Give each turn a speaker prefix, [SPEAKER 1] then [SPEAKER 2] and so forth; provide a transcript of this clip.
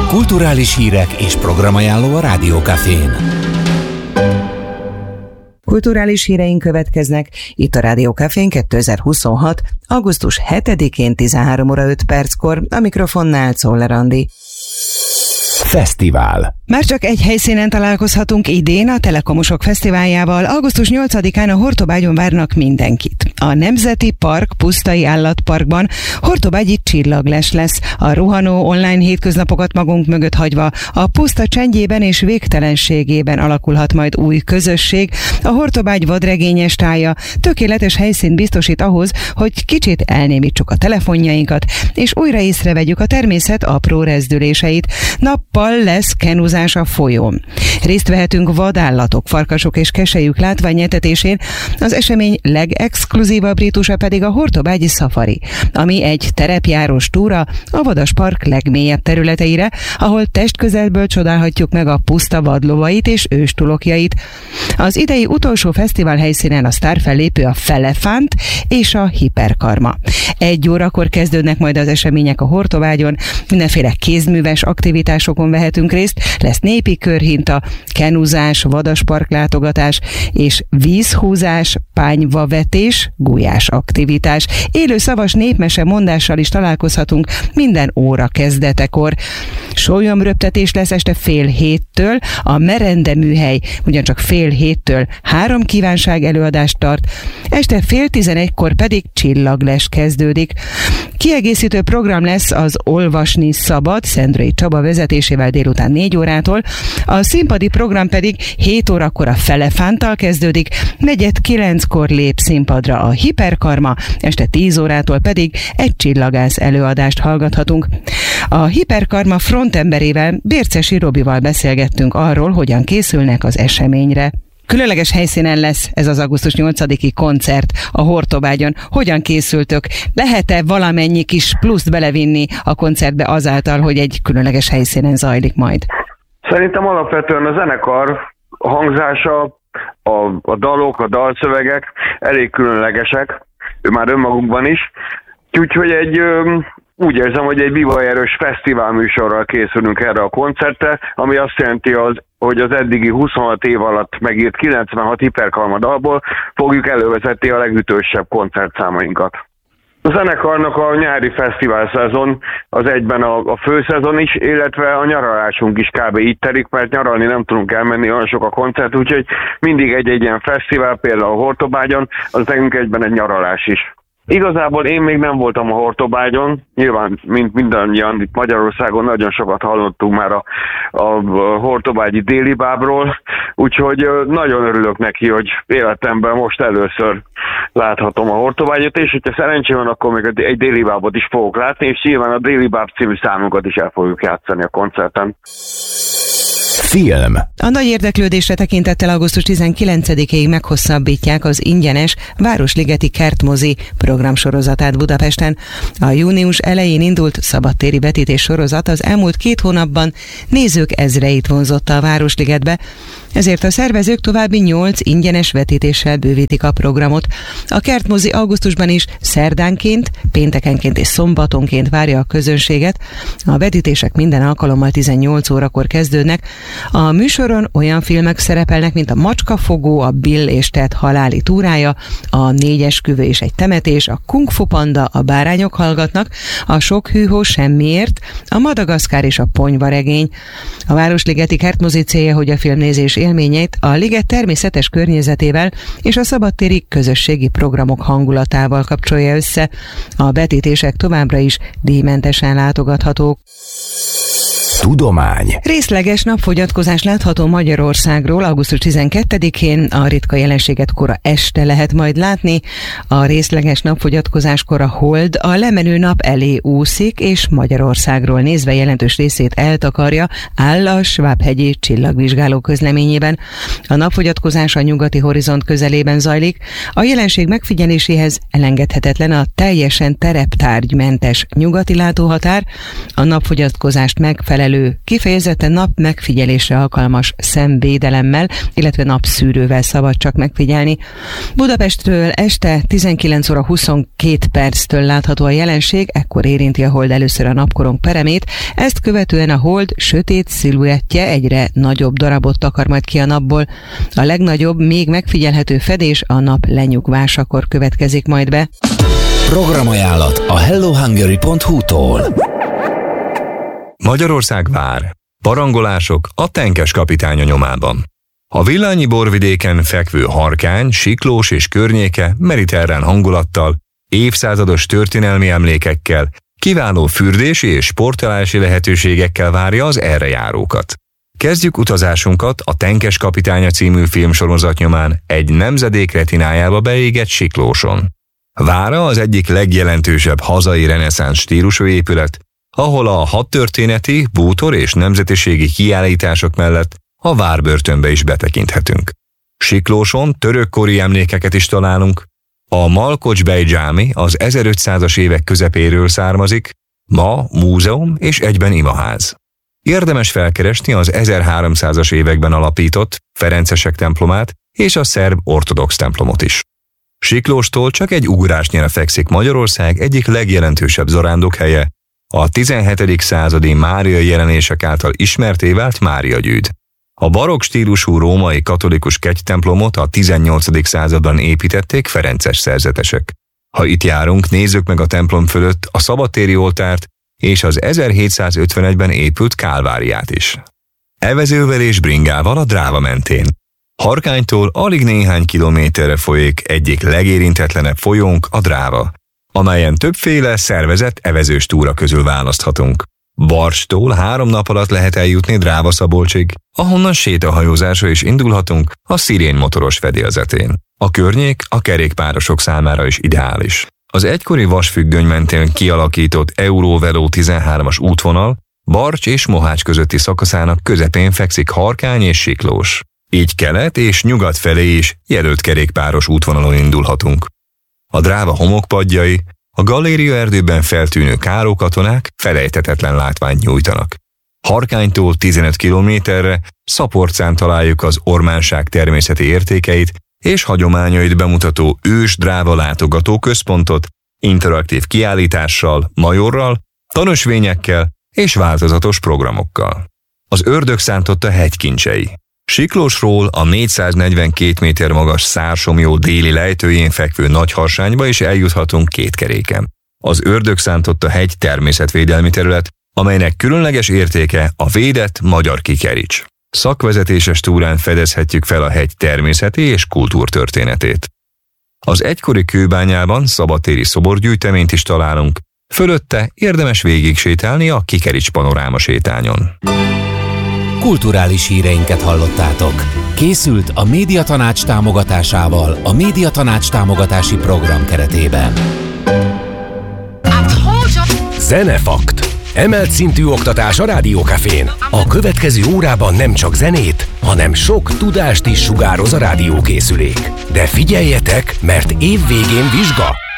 [SPEAKER 1] Kulturális hírek és programajánló a Rádió Cafén.
[SPEAKER 2] Kulturális híreink következnek itt a Rádió Cafén 2026. augusztus 7-én 13 óra 5 perckor, a mikrofonnál Czoller Andi.
[SPEAKER 1] Fesztivál.
[SPEAKER 2] Már csak egy helyszínen találkozhatunk idén, a Telekomosok Fesztiváljával. Augusztus 8-án a Hortobágyon várnak mindenkit. A Nemzeti Park Pusztai Állatparkban hortobágyi csillagles lesz. A rohanó online hétköznapokat magunk mögött hagyva a puszta csendjében és végtelenségében alakulhat majd új közösség. A Hortobágy vadregényes tája tökéletes helyszínt biztosít ahhoz, hogy kicsit elnémítsuk a telefonjainkat, és újra észrevegyük a természet apró rezdüléseit. Nappal lesz kenuzás a folyón. Részt vehetünk vadállatok, farkasok és keselyük látványetetésén, az esemény legexkluzívabb rítusa pedig a hortobágyi szafari, ami egy terepjárós túra a Vadaspark legmélyebb területeire, ahol testközelből csodálhatjuk meg a puszta vadlovait és őstulokjait. Az idei utolsó fesztivál helyszínen a sztárfellépő a Felefánt és a Hiperkarma. 1 órakor kezdődnek majd az események a Hortobágyon, mindenféle kézműves aktivitásokon vehetünk részt, lesz népi körhinta, kenuzás, vadaspark látogatás és vízhúzás, pányvavetés, gulyás aktivitás. Élő szavas népmese mondással is találkozhatunk minden óra kezdetekor. Sólyomröptetés lesz este 6:30-től, a Merende műhely ugyancsak 6:30-től 3 kívánság előadást tart, este 10:30-kor pedig csillagles kezdődik. Kiegészítő program lesz az Olvasni Szabad Szendrői Csaba vezetésével délután 4 órától, a színpadi program pedig 7 órakor a Felefánttal kezdődik, 8:45-kor lép színpadra a Hiperkarma, este 10 órától pedig egy csillagász előadást hallgathatunk. A Hiperkarma frontemberével, Bércesi Robival beszélgettünk arról, hogyan készülnek az eseményre. Különleges helyszínen lesz ez az augusztus 8-i koncert a Hortobágyon. Hogyan készültök? Lehet-e valamennyi kis pluszt belevinni a koncertbe azáltal, hogy egy különleges helyszínen zajlik majd?
[SPEAKER 3] Szerintem alapvetően a zenekar hangzása, a dalok, a dalszövegek elég különlegesek, már önmagunkban is. Úgyhogy úgy érzem, hogy egy bivajerős fesztivál műsorral készülünk erre a koncertre, ami azt jelenti, hogy az eddigi 26 év alatt megírt 96 Hiperkarma dalból fogjuk elővezetni a legütősebb koncertszámainkat. A zenekarnak a nyári fesztivál szezon az egyben a főszezon is, illetve a nyaralásunk is kb. Így telik, mert nyaralni nem tudunk elmenni, olyan sok a koncert, úgyhogy mindig egy ilyen fesztivál, például a Hortobágyon, az nekünk egyben egy nyaralás is. Igazából én még nem voltam a Hortobágyon, nyilván, mint mindannyian itt Magyarországon nagyon sokat hallottunk már a hortobágyi délibábról, úgyhogy nagyon örülök neki, hogy életemben most először láthatom a Hortobágyot, és hogyha szerencsé van, akkor még egy délibábot is fogok látni, és nyilván a Délibáb című számunkat is el fogjuk játszani a koncerten.
[SPEAKER 1] Film.
[SPEAKER 2] A nagy érdeklődésre tekintettel augusztus 19-ig meghosszabbítják az ingyenes Városligeti Kertmozi programsorozatát Budapesten. A június elején indult szabadtéri vetítés sorozat az elmúlt 2 hónapban nézők ezreit vonzotta a Városligetbe, ezért a szervezők további 8 ingyenes vetítéssel bővítik a programot. A Kertmozi augusztusban is szerdánként, péntekenként és szombatonként várja a közönséget. A vetítések minden alkalommal 18 órakor kezdődnek. A műsoron olyan filmek szerepelnek, mint a Macskafogó, a Bill és Ted haláli túrája, a 4 esküvő és egy temetés, a Kung Fu Panda, a Bárányok hallgatnak, a Sok hűhó semmiért, a Madagaszkár és a Ponyvaregény. A Városligeti Kertmozi célja, hogy a filmnézés élményeit a liget természetes környezetével és a szabadtéri közösségi programok hangulatával kapcsolja össze. A vetítések továbbra is díjmentesen látogathatók.
[SPEAKER 1] Tudomány.
[SPEAKER 2] Részleges napfogyatkozás látható Magyarországról augusztus 12-én, a ritka jelenséget kora este lehet majd látni. A részleges napfogyatkozáskor a hold a lemenő nap elé úszik, és Magyarországról nézve jelentős részét eltakarja, áll a Svábhegyi csillagvizsgáló közleményében. A napfogyatkozás a nyugati horizont közelében zajlik. A jelenség megfigyeléséhez elengedhetetlen a teljesen tereptárgymentes nyugati látóhatár, a napfogyatkozást megfelelő megfelelő, kifejezetten nap megfigyelésre alkalmas szemvédelemmel, illetve napszűrővel szabad csak megfigyelni. Budapestről este 19 óra 22 perctől látható a jelenség, ekkor érinti a hold először a napkorong peremét, ezt követően a hold sötét sziluettje egyre nagyobb darabot takar majd ki a napból. A legnagyobb, még megfigyelhető fedés a nap lenyugvásakor következik majd be.
[SPEAKER 1] Programajánlat a hellohungary.hu-tól.
[SPEAKER 4] Magyarország vár. Barangolások a Tenkes kapitánya nyomában. A Villányi borvidéken fekvő Harkány, Siklós és környéke mediterrán hangulattal, évszázados történelmi emlékekkel, kiváló fürdési és sportolási lehetőségekkel várja az erre járókat. Kezdjük utazásunkat a Tenkes kapitánya című filmsorozat nyomán egy nemzedék retinájába beégett Siklóson. Vára az egyik legjelentősebb hazai reneszánsz stílusú épület, ahol a hadtörténeti, bútor és nemzetiségi kiállítások mellett a várbörtönbe is betekinthetünk. Siklóson törökkori emlékeket is találunk. A Malkocs Bey dzsámi az 1500-as évek közepéről származik, ma múzeum és egyben imaház. Érdemes felkeresni az 1300-as években alapított ferencesek templomát és a szerb ortodox templomot is. Siklóstól csak egy ugrásnyira fekszik Magyarország egyik legjelentősebb zarándokhelye, a 17. századi Mária jelenések által ismertté vált Máriagyűd. A barokk stílusú római katolikus kegytemplomot a 18. században építették ferences szerzetesek. Ha itt járunk, nézzük meg a templom fölött a szabadtéri oltárt és az 1751-ben épült kálváriát is. Evezővel és bringával a Dráva mentén. Harkánytól alig néhány kilométerre folyik egyik legérintetlenebb folyónk, a Dráva, amelyen többféle szervezett evezős túra közül választhatunk. Barcstól 3 nap alatt lehet eljutni Dráva-Szabolcsig, ahonnan sétahajózásra is indulhatunk a Szirén motoros fedélzetén. A környék a kerékpárosok számára is ideális. Az egykori vasfüggöny mentén kialakított Euróveló 13-as útvonal Barcs és Mohács közötti szakaszának közepén fekszik Harkány és Siklós. Így kelet és nyugat felé is jelölt kerékpáros útvonalon indulhatunk. A Dráva homokpadjai, a Galéria erdőben feltűnő kárókatonák felejthetetlen látványt nyújtanak. Harkánytól 15 kilométerre Szaporcán találjuk az ormánság természeti értékeit és hagyományait bemutató ős Dráva látogatóközpontot, interaktív kiállítással, majorral, tanúsvényekkel és változatos programokkal. Az ördög szántotta hegykincsei. Siklósról a 442 méter magas Szársomjó déli lejtőjén fekvő Nagyharsányba is eljuthatunk 2 keréken. Az ördög szántotta hegy természetvédelmi terület, amelynek különleges értéke a védett magyar kikerics. Szakvezetéses túrán fedezhetjük fel a hegy természeti és kultúrtörténetét. Az egykori kőbányában szabadtéri szoborgyűjteményt is találunk, fölötte érdemes végig sétálni a Kikerics panoráma sétányon.
[SPEAKER 1] Kulturális híreinket hallottátok. Készült a Médiatanács támogatásával a Médiatanács támogatási program keretében.
[SPEAKER 5] Zenefakt. Emelt szintű oktatás a Rádió Cafén. A következő órában nem csak zenét, hanem sok tudást is sugároz a rádiókészülék. De figyeljetek, mert év végén vizsga!